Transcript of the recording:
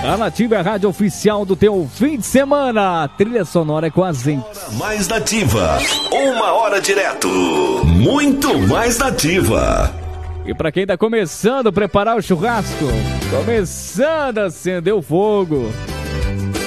A Nativa é a rádio oficial do teu fim de semana. A trilha sonora é com a gente. Mais Nativa. 1 hora direto. Muito mais Nativa. E para quem tá começando a preparar o churrasco, começando a acender o fogo,